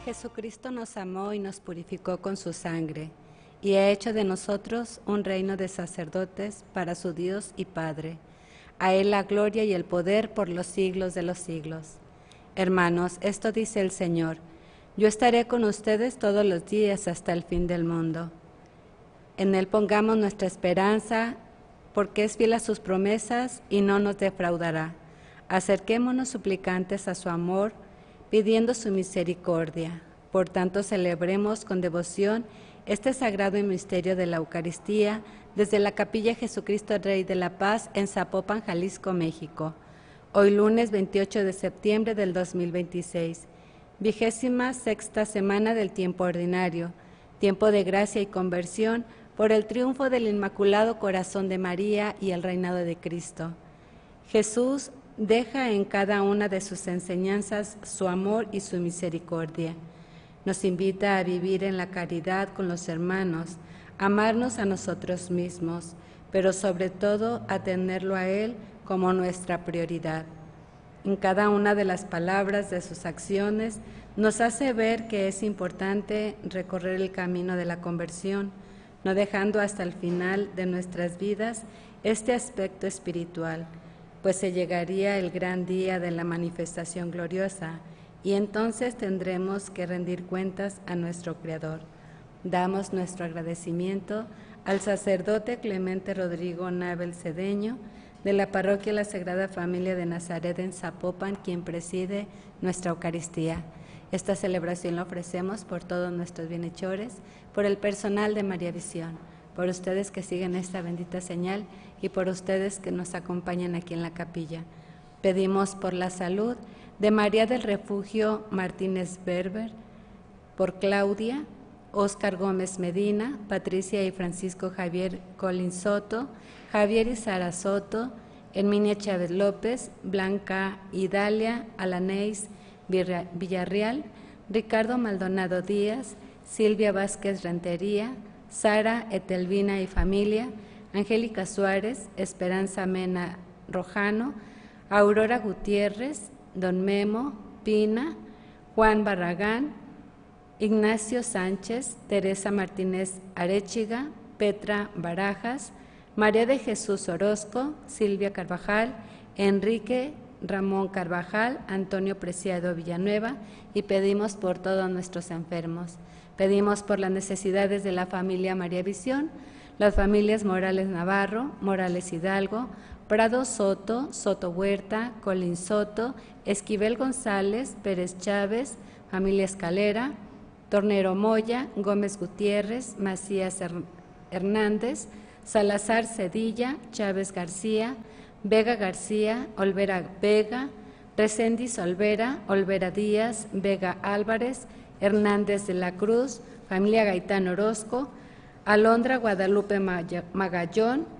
Jesucristo nos amó y nos purificó con su sangre, y ha hecho de nosotros un reino de sacerdotes para su Dios y Padre. A Él la gloria y el poder por los siglos de los siglos. Hermanos, esto dice el Señor: yo estaré con ustedes todos los días hasta el fin del mundo. En Él pongamos nuestra esperanza, porque es fiel a sus promesas y no nos defraudará. Acerquémonos suplicantes a su amor, pidiendo su misericordia. Por tanto, celebremos con devoción este sagrado misterio de la Eucaristía desde la Capilla Jesucristo Rey de la Paz en Zapopan, Jalisco, México. Hoy lunes 28 de septiembre del 2026, 26ª semana del tiempo ordinario, tiempo de gracia y conversión por el triunfo del Inmaculado Corazón de María y el reinado de Cristo. Jesús deja en cada una de sus enseñanzas su amor y su misericordia. Nos invita a vivir en la caridad con los hermanos, a amarnos a nosotros mismos, pero sobre todo a tenerlo a Él como nuestra prioridad. En cada una de las palabras de sus acciones nos hace ver que es importante recorrer el camino de la conversión, no dejando hasta el final de nuestras vidas este aspecto espiritual, pues se llegaría el gran día de la manifestación gloriosa y entonces tendremos que rendir cuentas a nuestro Creador. Damos nuestro agradecimiento al sacerdote Clemente Rodrigo Nabel Cedeño de la Parroquia La Sagrada Familia de Nazaret en Zapopan, quien preside nuestra Eucaristía. Esta celebración la ofrecemos por todos nuestros bienhechores, por el personal de María Visión, por ustedes que siguen esta bendita señal y por ustedes que nos acompañan aquí en la capilla. Pedimos por la salud de María del Refugio Martínez Berber, por Claudia, Óscar Gómez Medina, Patricia y Francisco Javier Colín Soto, Javier y Sara Soto, Herminia Chávez López, Blanca Idalia Alaneis Villarreal, Ricardo Maldonado Díaz, Silvia Vázquez Rentería, Sara Etelvina y familia, Angélica Suárez, Esperanza Mena Rojano, Aurora Gutiérrez, Don Memo, Pina, Juan Barragán, Ignacio Sánchez, Teresa Martínez Arechiga, Petra Barajas, María de Jesús Orozco, Silvia Carvajal, Enrique Ramón Carvajal, Antonio Preciado Villanueva, y pedimos por todos nuestros enfermos. Pedimos por las necesidades de la familia María Visión, las familias Morales Navarro, Morales Hidalgo, Prado Soto, Soto Huerta, Colín Soto, Esquivel González, Pérez Chávez, familia Escalera, Tornero Moya, Gómez Gutiérrez, Macías Hernández, Salazar Cedilla, Chávez García, Vega García, Olvera Vega, Reséndiz Olvera, Olvera Díaz, Vega Álvarez, Hernández de la Cruz, familia Gaitán Orozco, Alondra Guadalupe Magallón,